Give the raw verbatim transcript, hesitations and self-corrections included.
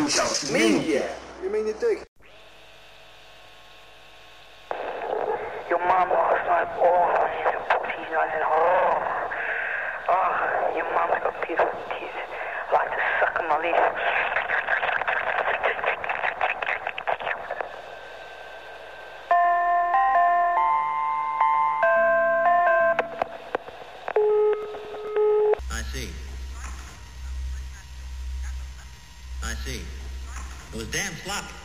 toeschouwers. Meen je? You mean you dig? Your mom last night, oh, she's a she's nice and oh, oh, your mom's got beautiful teeth. I like to suck on my leaf. I see. I see. It was damn sloppy.